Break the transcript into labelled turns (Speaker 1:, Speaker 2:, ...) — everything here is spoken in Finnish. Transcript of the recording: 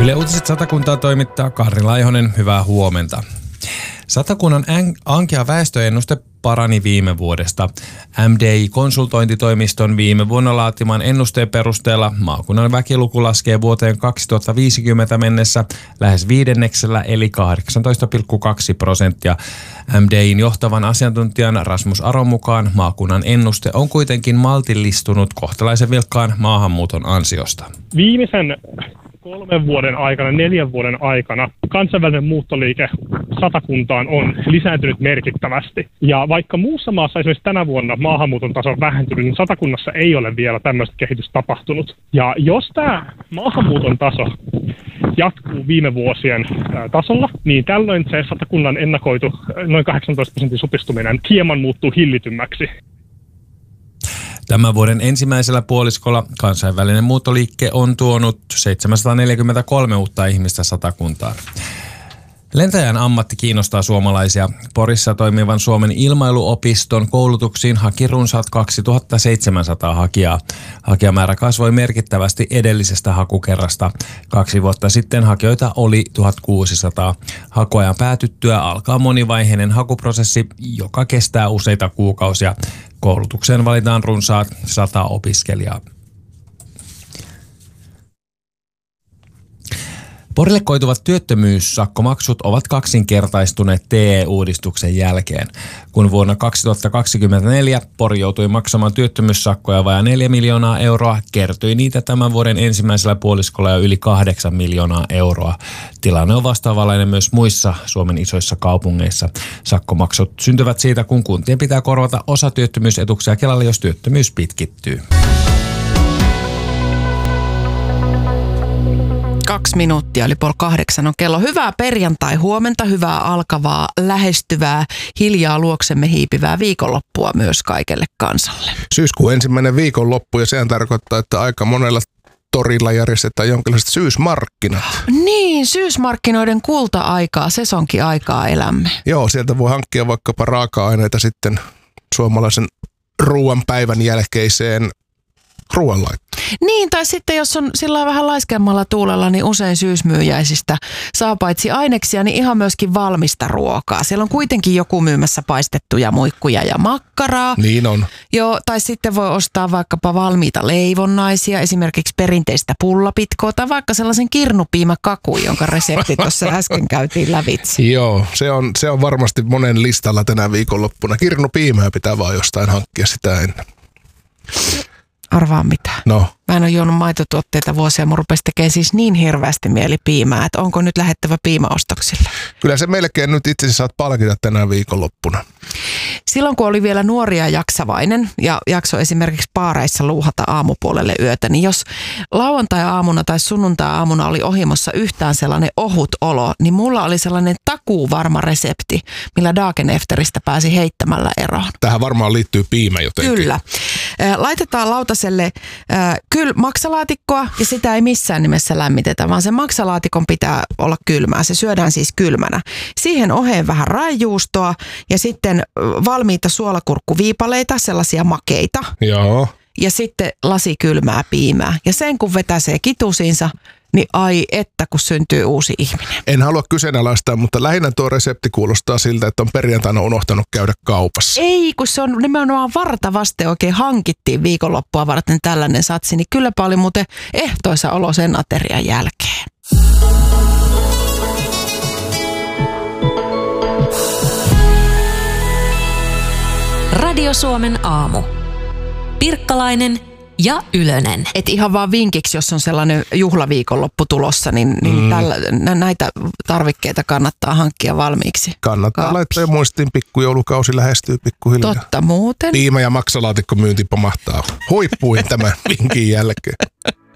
Speaker 1: Yle Uutiset Satakuntaa toimittaa Karri Laihonen, hyvää huomenta. Satakunnan ankea väestöennuste parani viime vuodesta. MDI-konsultointitoimiston viime vuonna laatiman ennusteen perusteella maakunnan väkiluku laskee vuoteen 2050 mennessä lähes 5% eli 18,2%. MDI:n johtavan asiantuntijan Rasmus Aron mukaan maakunnan ennuste on kuitenkin maltillistunut kohtalaisen vilkkaan maahanmuuton ansiosta.
Speaker 2: Viimeisen 3 vuoden aikana, 4 vuoden aikana kansainvälinen muuttoliike Satakuntaan on lisääntynyt merkittävästi. Ja vaikka muussa maassa esimerkiksi tänä vuonna maahanmuuton taso on vähentynyt, niin Satakunnassa ei ole vielä tämmöistä kehitystä tapahtunut. Ja jos tämä maahanmuuton taso jatkuu viime vuosien tasolla, niin tällöin se Satakunnan ennakoitu noin 18% supistuminen hieman muuttuu hillitymmäksi.
Speaker 1: Tämän vuoden ensimmäisellä puoliskolla kansainvälinen muuttoliike on tuonut 743 uutta ihmistä Satakuntaan. Lentäjän ammatti kiinnostaa suomalaisia. Porissa toimivan Suomen ilmailuopiston koulutuksiin haki runsaat 2700 hakijaa. Hakijamäärä kasvoi merkittävästi edellisestä hakukerrasta. 2 vuotta sitten hakijoita oli 1600. Hakuajan päätyttyä alkaa monivaiheinen hakuprosessi, joka kestää useita kuukausia. Koulutukseen valitaan runsaat 100 opiskelijaa. Porille koituvat työttömyyssakkomaksut ovat kaksinkertaistuneet TE-uudistuksen jälkeen. Kun vuonna 2024 Pori joutui maksamaan työttömyyssakkoja vajaa 4 miljoonaa euroa, kertyi niitä tämän vuoden ensimmäisellä puoliskolla jo yli 8 miljoonaa euroa. Tilanne on vastaavanlainen myös muissa Suomen isoissa kaupungeissa. Sakkomaksut syntyvät siitä, kun kuntien pitää korvata osa työttömyysetuksia Kelalle, jos työttömyys pitkittyy.
Speaker 3: 2 minuuttia yli 7:30 on kello. Hyvää perjantai-huomenta, hyvää alkavaa, lähestyvää, hiljaa luoksemme hiipivää viikonloppua myös kaikelle kansalle.
Speaker 4: Syyskuun ensimmäinen viikonloppu ja sehän tarkoittaa, että aika monella torilla järjestetään jonkinlaiset syysmarkkinat.
Speaker 3: Niin, syysmarkkinoiden kulta-aikaa, sesonki-aikaa elämme.
Speaker 4: Joo, sieltä voi hankkia vaikkapa raaka-aineita sitten suomalaisen ruoan päivän jälkeiseen ruoanlaittoon.
Speaker 3: Niin, tai sitten jos on sillä vähän laiskemmalla tuulella, niin usein syysmyyjäisistä saa paitsi aineksia, niin ihan myöskin valmista ruokaa. Siellä on kuitenkin joku myymässä paistettuja muikkuja ja makkaraa.
Speaker 4: Niin on.
Speaker 3: Joo, tai sitten voi ostaa vaikkapa valmiita leivonnaisia, esimerkiksi perinteistä pullapitkoa tai vaikka sellaisen kirnupiimäkakun, jonka resepti tuossa äsken käytiin lävitse.
Speaker 4: Joo, se on varmasti monen listalla tänä viikonloppuna. Kirnupiimää pitää vaan jostain hankkia sitä ennen.
Speaker 3: Arvaa mitä.
Speaker 4: No.
Speaker 3: Mä en ole juonut maitotuotteita vuosia, mun rupesi tekemään siis niin hirveästi mieli piimää, että onko nyt lähettävä piimaostoksille?
Speaker 4: Kyllä se melkein nyt itse asiassa saat palkita tänään viikonloppuna.
Speaker 3: Silloin kun oli vielä nuori ja jaksavainen ja jakso esimerkiksi baareissa luuhata aamupuolelle yötä, niin jos lauantai-aamuna tai sunnuntai-aamuna oli ohimossa yhtään sellainen ohut olo, niin mulla oli sellainen takuuvarma resepti, millä Dagenefteristä pääsi heittämällä eroon.
Speaker 4: Tähän varmaan liittyy piimä jotenkin.
Speaker 3: Kyllä. Laitetaan lautaselle maksalaatikkoa ja sitä ei missään nimessä lämmitetä, vaan sen maksalaatikon pitää olla kylmää. Se syödään siis kylmänä. Siihen oheen vähän raijuustoa ja sitten valmiita suolakurkkuviipaleita, sellaisia makeita.
Speaker 4: Joo.
Speaker 3: Ja sitten lasi kylmää piimää. Ja sen kun vetäsee kitusiinsa, niin ai että kun syntyy uusi ihminen.
Speaker 4: En halua kyseenalaistaa, mutta lähinnä tuo resepti kuulostaa siltä, että on perjantaina unohtanut käydä kaupassa.
Speaker 3: Ei, kun se on nimenomaan vartavasten oikein hankittiin viikonloppua varten tällainen satsi, niin kylläpä oli muuten ehtoisa olo sen aterian jälkeen.
Speaker 5: Radio Suomen aamu. Pirkkalainen ja Ylönen.
Speaker 3: Et ihan vaan vinkiksi, jos on sellainen juhlaviikonloppu tulossa, niin näitä tarvikkeita kannattaa hankkia valmiiksi.
Speaker 4: Kannattaa laittaa muistiin, pikkujoulukausi lähestyy pikkuhiljaa.
Speaker 3: Totta muuten.
Speaker 4: Piimä- ja maksalaatikko myynti pamahtaa huippuihin tämän vinkin jälkeen.